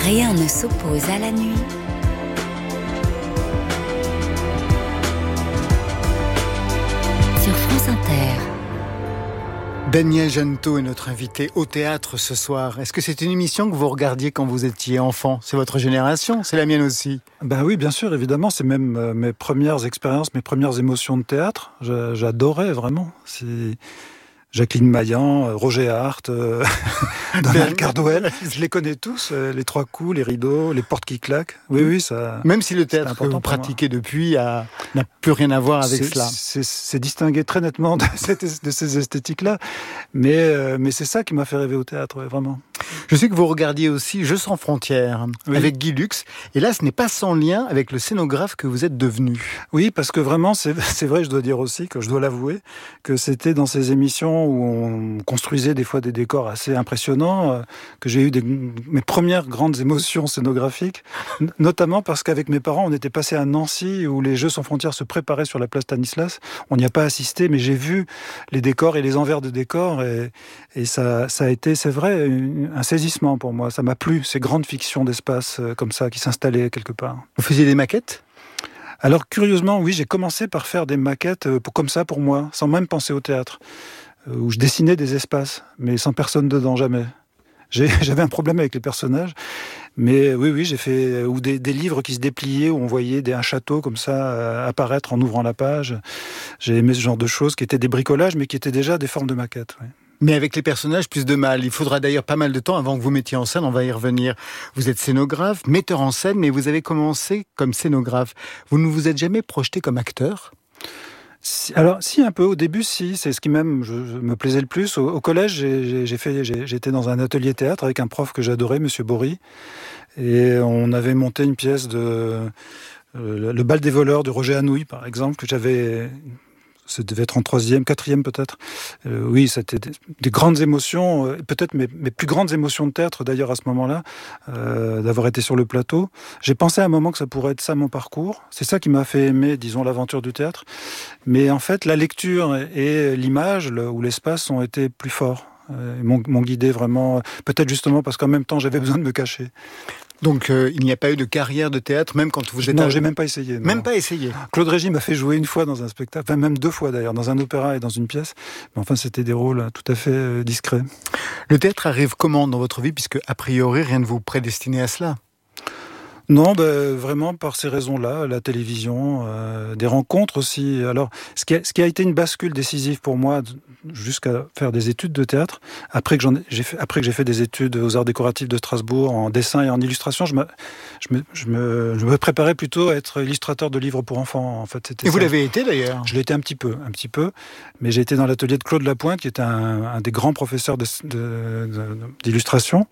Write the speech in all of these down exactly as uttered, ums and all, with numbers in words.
Rien ne s'oppose à la nuit. Sur France Inter. Daniel Jeannetot est notre invité au théâtre ce soir. Est-ce que c'est une émission que vous regardiez quand vous étiez enfant ? C'est votre génération ? C'est la mienne aussi. Ben oui, bien sûr, évidemment. C'est même euh, mes premières expériences, mes premières émotions de théâtre. J'a- j'adorais vraiment. C'est Jacqueline Maillan, Roger Hart, euh, Donald Cardwell. Je les connais tous. euh, les trois coups, les rideaux, les portes qui claquent. Oui, oui, ça... Même si le théâtre que important vous pour moi. pratiquez depuis a- n'a plus rien à voir avec c'est, cela. C'est, c'est distingué très nettement de, cette, de ces esthétiques-là. Mais, euh, mais c'est ça qui m'a fait rêver au théâtre, ouais, vraiment. Je sais que vous regardiez aussi Jeux sans frontières Oui. avec Guy Lux. Et là, ce n'est pas sans lien avec le scénographe que vous êtes devenu. Oui, parce que vraiment, c'est, c'est vrai, je dois dire aussi, que je dois l'avouer, que c'était dans ces émissions où on construisait des fois des décors assez impressionnants, euh, que j'ai eu des, mes premières grandes émotions scénographiques, n- notamment parce qu'avec mes parents, on était passé à Nancy, où les Jeux sans frontières se préparaient sur la place Stanislas. On n'y a pas assisté, mais j'ai vu les décors et les envers de décors, et, et ça, ça a été, c'est vrai, une- un saisissement pour moi. Ça m'a plu, ces grandes fictions d'espace euh, comme ça, qui s'installaient quelque part. Vous faisiez des maquettes ? Alors curieusement, oui, j'ai commencé par faire des maquettes euh, pour, comme ça pour moi, sans même penser au théâtre, euh, où je dessinais des espaces, mais sans personne dedans, jamais. J'ai, j'avais un problème avec les personnages, mais oui, oui, j'ai fait ou des, des livres qui se dépliaient où on voyait des, un château comme ça euh, apparaître en ouvrant la page. J'ai aimé ce genre de choses qui étaient des bricolages, mais qui étaient déjà des formes de maquettes. Oui. Mais avec les personnages, plus de mal. Il faudra d'ailleurs pas mal de temps avant que vous mettiez en scène, on va y revenir. Vous êtes scénographe, metteur en scène, mais vous avez commencé comme scénographe. Vous ne vous êtes jamais projeté comme acteur ? Si, alors, si, un peu. Au début, si. C'est ce qui même je, je me plaisait le plus. Au, au collège, j'ai, j'ai, j'ai fait, j'ai, j'étais dans un atelier théâtre avec un prof que j'adorais, Monsieur Bory. Et on avait monté une pièce de... Euh, le bal des voleurs de Roger Hanouille, par exemple, que j'avais... Ça devait être en troisième, quatrième peut-être. Euh, oui, c'était des, des grandes émotions, euh, peut-être mes, mes plus grandes émotions de théâtre d'ailleurs à ce moment-là, euh, d'avoir été sur le plateau. J'ai pensé à un moment que ça pourrait être ça mon parcours. C'est ça qui m'a fait aimer, disons, l'aventure du théâtre. Mais en fait, la lecture et l'image le, ou l'espace ont été plus forts. Euh, m'ont, m'ont guidé vraiment, peut-être justement parce qu'en même temps j'avais besoin de me cacher. Donc euh, il n'y a pas eu de carrière de théâtre, même quand vous êtes... Non, à... j'ai même pas essayé. Non. Même pas essayé. Claude Régis m'a fait jouer une fois dans un spectacle, enfin même deux fois d'ailleurs, dans un opéra et dans une pièce. Mais enfin, c'était des rôles tout à fait euh, discrets. Le théâtre arrive comment dans votre vie, puisque a priori rien ne vous prédestinait à cela ? Non, ben, vraiment par ces raisons-là, la télévision, euh, des rencontres aussi. Alors, ce qui, a, ce qui a été une bascule décisive pour moi, jusqu'à faire des études de théâtre, après que, j'en ai, j'ai fait, après que j'ai fait des études aux Arts décoratifs de Strasbourg, en dessin et en illustration, je me, je me, je me, je me préparais plutôt à être illustrateur de livres pour enfants. En fait, c'était et vous ça. l'avez été d'ailleurs ? Je l'ai été un petit peu, un petit peu, mais j'ai été dans l'atelier de Claude Lapointe, qui était un, un des grands professeurs de, de, de, d'illustration,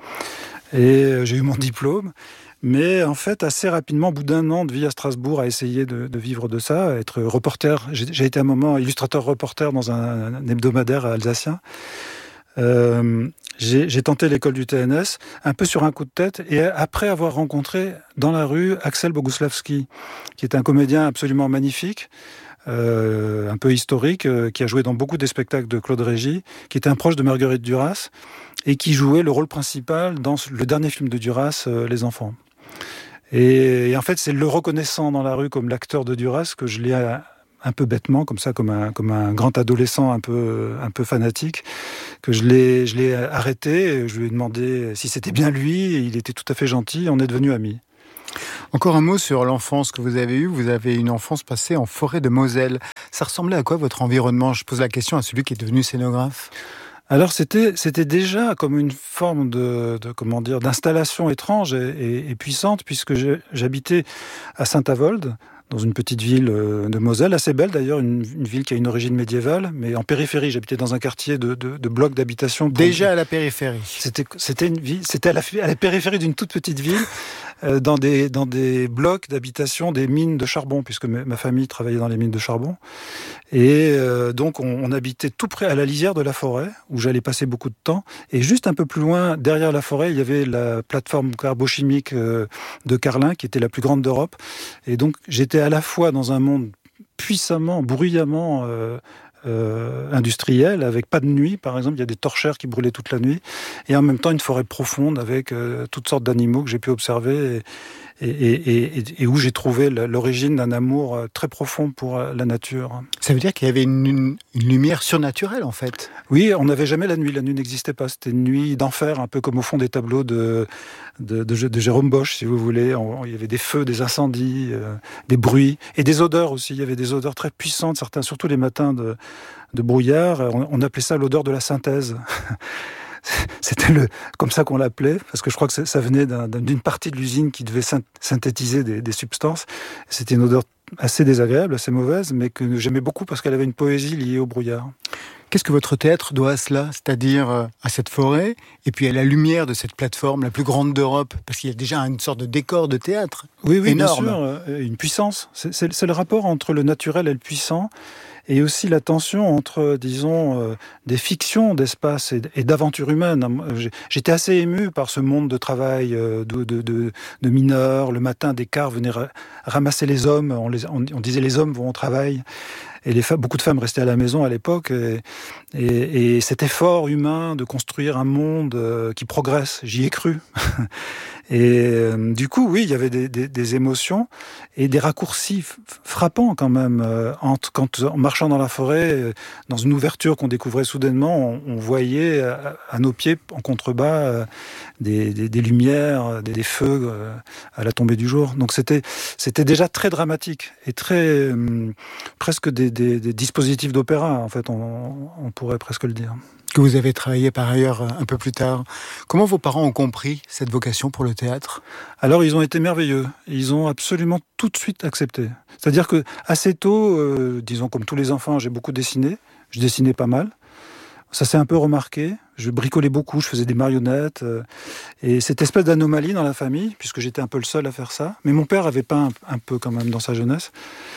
et j'ai eu mon diplôme. Mais en fait, assez rapidement, au bout d'un an de vie à Strasbourg, à essayer de, de vivre de ça, à être reporter. J'ai, j'ai été un moment illustrateur-reporter dans un, un hebdomadaire alsacien. Euh, j'ai, j'ai tenté l'école du T N S, un peu sur un coup de tête, et après avoir rencontré dans la rue Axel Boguslavski, qui est un comédien absolument magnifique, euh, un peu historique, euh, qui a joué dans beaucoup des spectacles de Claude Régis, qui était un proche de Marguerite Duras, et qui jouait le rôle principal dans le dernier film de Duras, euh, Les Enfants. Et, et en fait, c'est le reconnaissant dans la rue comme l'acteur de Duras que je l'ai un, un peu bêtement, comme ça, comme un, comme un grand adolescent un peu, un peu fanatique, que je l'ai, je l'ai arrêté. Je lui ai demandé si c'était bien lui. Et il était tout à fait gentil. On est devenus amis. Encore un mot sur l'enfance que vous avez eue. Vous avez une enfance passée en forêt de Moselle. Ça ressemblait à quoi votre environnement ? Je pose la question à celui qui est devenu scénographe. Alors c'était c'était déjà comme une forme de, de comment dire d'installation étrange et, et, et puissante, puisque j'habitais à Saint-Avold, dans une petite ville de Moselle, assez belle d'ailleurs, une, une ville qui a une origine médiévale, mais en périphérie. J'habitais dans un quartier de, de, de blocs d'habitation. Pour... Déjà à la périphérie. C'était c'était une ville, c'était à la, à la périphérie d'une toute petite ville, euh, dans des dans des blocs d'habitation, des mines de charbon, puisque ma famille travaillait dans les mines de charbon. Et euh, donc, on, on habitait tout près à la lisière de la forêt, où j'allais passer beaucoup de temps. Et juste un peu plus loin, derrière la forêt, il y avait la plateforme carbochimique euh, de Carlin, qui était la plus grande d'Europe. Et donc, j'étais à la fois dans un monde puissamment, bruyamment euh, euh, industrielle, avec pas de nuit, par exemple. Il y a des torchères qui brûlaient toute la nuit. Et en même temps, une forêt profonde avec euh, toutes sortes d'animaux que j'ai pu observer et, et, et, et, et où j'ai trouvé l'origine d'un amour très profond pour la nature. Ça veut dire qu'il y avait une, une, une lumière surnaturelle, en fait. Oui, on n'avait jamais la nuit. La nuit n'existait pas. C'était une nuit d'enfer, un peu comme au fond des tableaux de, de, de, de Jérôme Bosch, si vous voulez. On, il y avait des feux, des incendies, euh, des bruits et des odeurs aussi. Il y avait des odeurs très puissantes, certains, surtout les matins de, de brouillard. On, on appelait ça l'odeur de la synthèse. C'était le, comme ça qu'on l'appelait, parce que je crois que ça venait d'un, d'une partie de l'usine qui devait synthétiser des, des substances. C'était une odeur assez désagréable, assez mauvaise, mais que j'aimais beaucoup parce qu'elle avait une poésie liée au brouillard. Qu'est-ce que votre théâtre doit à cela, c'est-à-dire à cette forêt, et puis à la lumière de cette plateforme la plus grande d'Europe? Parce qu'il y a déjà une sorte de décor de théâtre oui, oui, énorme. Bien sûr, une puissance. C'est, c'est, c'est le rapport entre le naturel et le puissant, et aussi la tension entre, disons, euh, des fictions d'espace et, et d'aventure humaine. J'étais assez ému par ce monde de travail euh, de, de, de, de mineurs. Le matin, des cars venaient ra- ramasser les hommes. On, les, on, on disait les hommes vont au travail. Et les femmes, beaucoup de femmes restaient à la maison à l'époque. Et, et, et cet effort humain de construire un monde euh, qui progresse, j'y ai cru. Et euh, du coup, oui, il y avait des, des, des émotions et des raccourcis f- frappants quand même. Euh, entre, quand, en marchant dans la forêt, euh, dans une ouverture qu'on découvrait soudainement, on, on voyait à, à nos pieds, en contrebas, euh, des, des, des lumières, des, des feux euh, à la tombée du jour. Donc c'était, c'était déjà très dramatique et très euh, presque des, des, des dispositifs d'opéra. En fait, on, on pourrait presque le dire. Que vous avez travaillé par ailleurs un peu plus tard. Comment vos parents ont compris cette vocation pour le théâtre? Alors, ils ont été merveilleux. Ils ont absolument tout de suite accepté. C'est-à-dire que assez tôt, euh, disons comme tous les enfants, j'ai beaucoup dessiné. Je dessinais pas mal. Ça s'est un peu remarqué. Je bricolais beaucoup, je faisais des marionnettes. Euh, et cette espèce d'anomalie dans la famille, puisque j'étais un peu le seul à faire ça. Mais mon père avait peint un, un peu quand même dans sa jeunesse.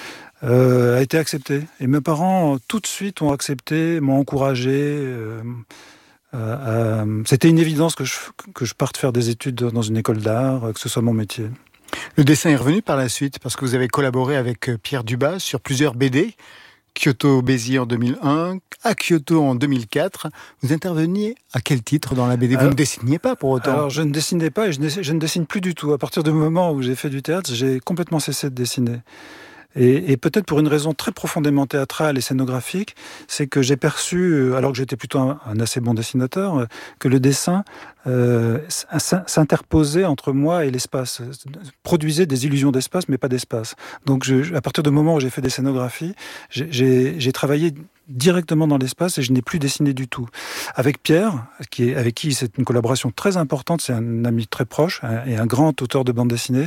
Euh, a été accepté. Et mes parents, tout de suite, ont accepté, m'ont encouragé. Euh, euh, euh, c'était une évidence que je, que je parte faire des études dans une école d'art, que ce soit mon métier. Le dessin est revenu par la suite, parce que vous avez collaboré avec Pierre Dubas sur plusieurs B D. Kyoto Béziers en deux mille un, à Kyoto en deux mille quatre. Vous interveniez à quel titre dans la B D? Vous alors, ne dessiniez pas pour autant? Alors, je ne dessinais pas et je ne, je ne dessine plus du tout. À partir du moment où j'ai fait du théâtre, j'ai complètement cessé de dessiner. Et, et peut-être pour une raison très profondément théâtrale et scénographique, c'est que j'ai perçu, alors que j'étais plutôt un, un assez bon dessinateur, que le dessin euh, s'interposait entre moi et l'espace, produisait des illusions d'espace, mais pas d'espace. Donc je, à partir du moment où j'ai fait des scénographies, j'ai, j'ai travaillé directement dans l'espace et je n'ai plus dessiné du tout. Avec Pierre, qui est, avec qui c'est une collaboration très importante, c'est un ami très proche un, et un grand auteur de bande dessinée,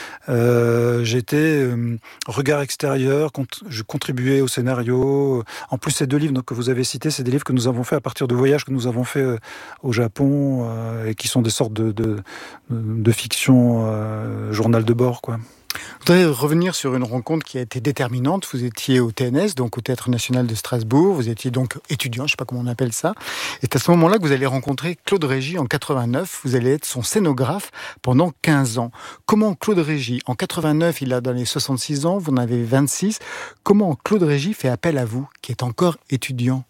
euh, j'étais euh, regard extérieur, cont- je contribuais au scénario. En plus, ces deux livres donc, que vous avez cités, c'est des livres que nous avons faits à partir de voyages que nous avons faits euh, au Japon euh, et qui sont des sortes de, de, de fiction, euh, journal de bord, quoi. Je voudrais revenir sur une rencontre qui a été déterminante. Vous étiez au T N S, donc au Théâtre National de Strasbourg. Vous étiez donc étudiant, je ne sais pas comment on appelle ça. Et c'est à ce moment-là que vous allez rencontrer Claude Régis en quatre-vingt-neuf. Vous allez être son scénographe pendant quinze ans. Comment Claude Régis, en quatre-vingt-neuf, il a dans les soixante-six ans, vous en avez vingt-six. Comment Claude Régis fait appel à vous, qui êtes encore étudiant?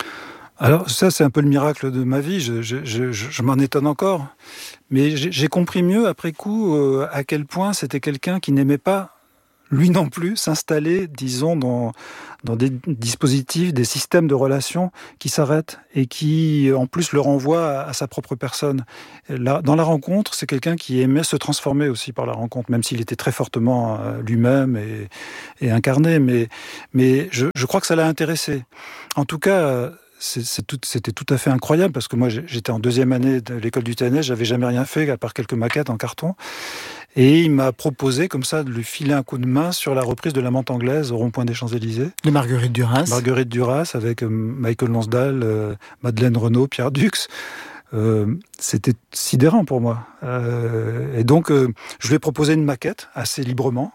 Alors ça, c'est un peu le miracle de ma vie, je, je, je, je m'en étonne encore. Mais j'ai, j'ai compris mieux après coup euh, à quel point c'était quelqu'un qui n'aimait pas, lui non plus, s'installer, disons, dans, dans des dispositifs, des systèmes de relations qui s'arrêtent et qui, en plus, le renvoient à, à sa propre personne. Là, dans la rencontre, c'est quelqu'un qui aimait se transformer aussi par la rencontre, même s'il était très fortement euh, lui-même et, et incarné. Mais, mais je, je crois que ça l'a intéressé. En tout cas... C'est, c'est tout, c'était tout à fait incroyable parce que moi j'étais en deuxième année de l'école du T N S, j'avais jamais rien fait à part quelques maquettes en carton et il m'a proposé comme ça de lui filer un coup de main sur la reprise de La Menthe anglaise au rond-point des Champs-Élysées. De Marguerite Duras. Marguerite Duras avec Michael Lonsdale, euh, Madeleine Renaud, Pierre Dux. Euh, c'était sidérant pour moi. Euh, et donc euh, je lui ai proposé une maquette assez librement.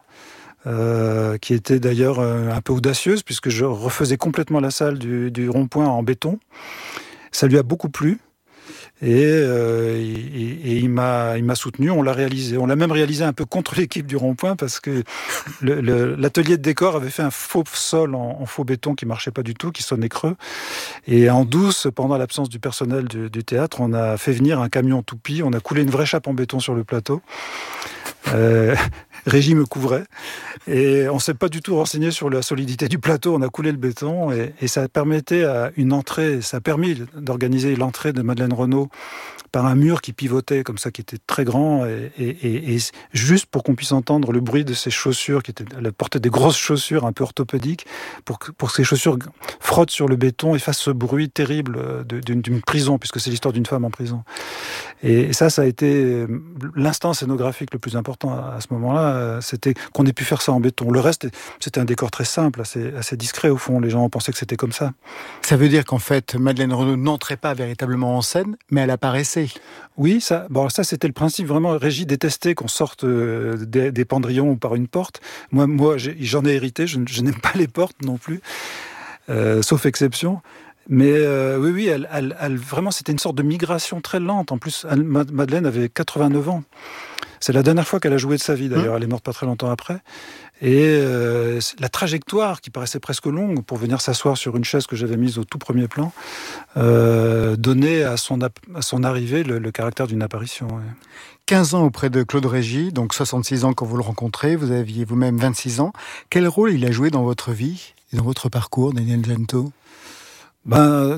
Euh, qui était d'ailleurs euh, un peu audacieuse puisque je refaisais complètement la salle du, du rond-point en béton. Ça lui a beaucoup plu Et, euh, et, et il m'a, il m'a soutenu. On l'a réalisé. On l'a même réalisé un peu contre l'équipe du Rond-Point parce que le, le, l'atelier de décor avait fait un faux sol en, en faux béton qui marchait pas du tout, qui sonnait creux. Et en douce, pendant l'absence du personnel du, du théâtre, on a fait venir un camion toupie. On a coulé une vraie chape en béton sur le plateau. Euh, Régis me couvrait et on s'est pas du tout renseigné sur la solidité du plateau. On a coulé le béton et, et ça permettait à une entrée, ça a permis d'organiser l'entrée de Madeleine Renaud par un mur qui pivotait comme ça, qui était très grand et, et, et, et juste pour qu'on puisse entendre le bruit de ses chaussures, qui étaient, elle portait des grosses chaussures un peu orthopédiques, pour que, pour que ces chaussures frottent sur le béton et fassent ce bruit terrible de, d'une, d'une prison, puisque c'est l'histoire d'une femme en prison. Et ça, ça a été l'instant scénographique le plus important à ce moment-là, c'était qu'on ait pu faire ça en béton. Le reste, c'était un décor très simple, assez, assez discret au fond. Les gens pensaient que c'était comme ça. Ça veut dire qu'en fait, Madeleine Renaud n'entrait pas véritablement en scène, mais elle apparaissait. Oui, ça, bon, ça c'était le principe. Vraiment, Régis détestait qu'on sorte des, des pendrillons ou par une porte. Moi, moi j'ai, j'en ai hérité. Je, je n'aime pas les portes non plus, euh, sauf exception. Mais euh, oui, oui, elle, elle, elle, vraiment, c'était une sorte de migration très lente. En plus, elle, Madeleine avait quatre-vingt-neuf ans. C'est la dernière fois qu'elle a joué de sa vie, d'ailleurs. Mmh. Elle est morte pas très longtemps après. Et euh, la trajectoire, qui paraissait presque longue, pour venir s'asseoir sur une chaise que j'avais mise au tout premier plan, euh, donnait à son, à son arrivée le, le caractère d'une apparition. Ouais. quinze ans auprès de Claude Régis, donc soixante-six ans quand vous le rencontrez, vous aviez vous-même vingt-six ans. Quel rôle il a joué dans votre vie et dans votre parcours, Daniel Gento ? Ben...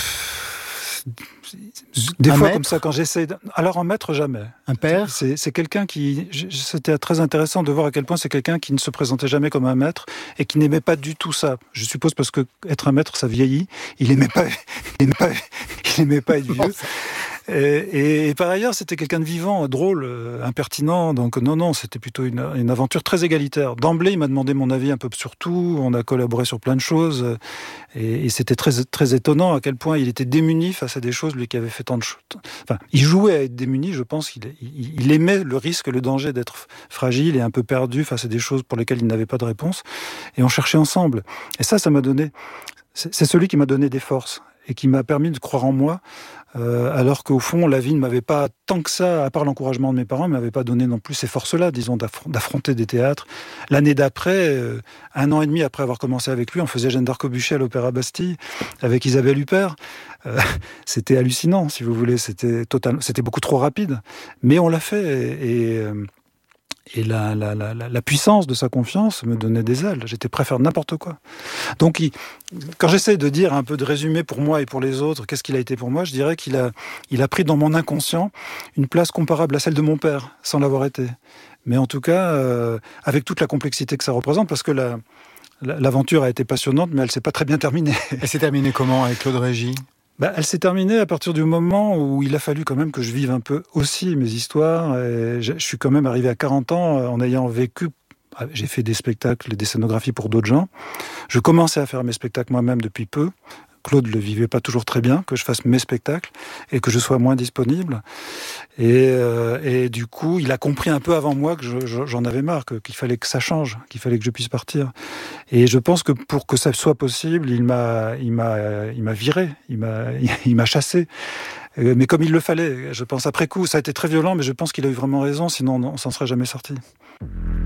Des un fois, maître, comme ça, quand j'essaie... De... Alors, un maître, jamais. Un père c'est, c'est quelqu'un qui... C'était très intéressant de voir à quel point c'est quelqu'un qui ne se présentait jamais comme un maître et qui n'aimait pas du tout ça. Je suppose parce que être un maître, ça vieillit. Il n'aimait pas... Il n'aimait pas... Il n'aimait pas être vieux. Et, et, et par ailleurs, c'était quelqu'un de vivant, drôle, impertinent. Donc non, non, c'était plutôt une, une aventure très égalitaire. D'emblée, il m'a demandé mon avis un peu sur tout. On a collaboré sur plein de choses. Et, et c'était très, très étonnant à quel point il était démuni face à des choses, lui qui avait fait tant de choses. Enfin, il jouait à être démuni, je pense. Il, il, il aimait le risque, le danger d'être fragile et un peu perdu face à des choses pour lesquelles il n'avait pas de réponse. Et on cherchait ensemble. Et ça, ça m'a donné... C'est, c'est celui qui m'a donné des forces et qui m'a permis de croire en moi, euh, alors qu'au fond, la vie ne m'avait pas, tant que ça, à part l'encouragement de mes parents, ne m'avait pas donné non plus ces forces-là, disons, d'affr- d'affronter des théâtres. L'année d'après, euh, un an et demi après avoir commencé avec lui, on faisait Jeanne d'Arc au bûcher à l'Opéra Bastille, avec Isabelle Huppert. Euh, c'était hallucinant, si vous voulez, c'était, total, c'était beaucoup trop rapide. Mais on l'a fait, et... et euh, Et la, la, la, la puissance de sa confiance me donnait des ailes. J'étais prêt à faire n'importe quoi. Donc, il, quand j'essaie de dire un peu de résumé pour moi et pour les autres, qu'est-ce qu'il a été pour moi, je dirais qu'il a, il a pris dans mon inconscient une place comparable à celle de mon père, sans l'avoir été. Mais en tout cas, euh, avec toute la complexité que ça représente, parce que la, la, l'aventure a été passionnante, mais elle s'est pas très bien terminée. Elle s'est terminée comment avec Claude Régis ? Bah, elle s'est terminée à partir du moment où il a fallu quand même que je vive un peu aussi mes histoires. Et je, je suis quand même arrivé à quarante ans en ayant vécu. J'ai fait des spectacles et des scénographies pour d'autres gens. Je commençais à faire mes spectacles moi-même depuis peu. Claude ne le vivait pas toujours très bien, que je fasse mes spectacles et que je sois moins disponible. Et, euh, et du coup, il a compris un peu avant moi que je, je, j'en avais marre, que, qu'il fallait que ça change, qu'il fallait que je puisse partir. Et je pense que pour que ça soit possible, il m'a, il m'a, il m'a viré, il m'a, il m'a chassé. Mais comme il le fallait, je pense après coup, ça a été très violent, mais je pense qu'il a eu vraiment raison, sinon on s'en serait jamais sorti.